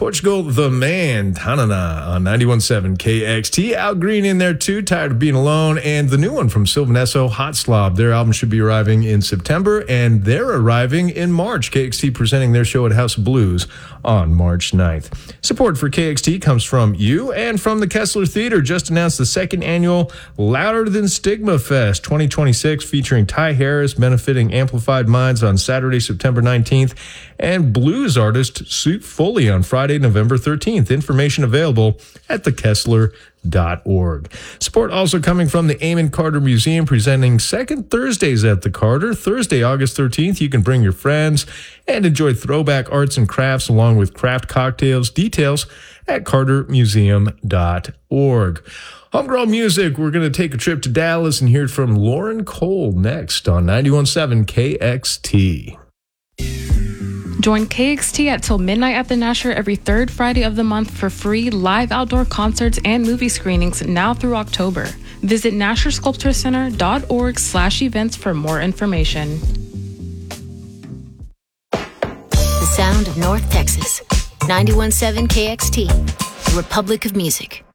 Portugal, the man, Tanana on 91.7 KXT. Al Green in there too, Tired of Being Alone. And the new one from Sylvan Esso, Hot Slob. Their album should be arriving in September, and they're arriving in March. KXT presenting their show at House of Blues on March 9th. Support for KXT comes from you and from the Kessler Theater. Just announced the second annual Louder Than Stigma Fest 2026, featuring Ty Harris, benefiting Amplified Minds on Saturday, September 19th, and blues artist Soup Foley on Friday, November 13th. Information available at thekessler.org. Support also coming from the Amon Carter Museum, presenting Second Thursdays at the Carter. Thursday, August 13th, you can bring your friends and enjoy throwback arts and crafts along with craft cocktails. Details at cartermuseum.org. Homegrown music, we're going to take a trip to Dallas and hear from Lauren Cole next on 91.7 KXT. Join KXT at Till Midnight at the Nasher every third Friday of the month for free live outdoor concerts and movie screenings now through October. Visit NasherSculptorCenter.org/events for more information. The sound of North Texas. 91.7 KXT, the Republic of Music.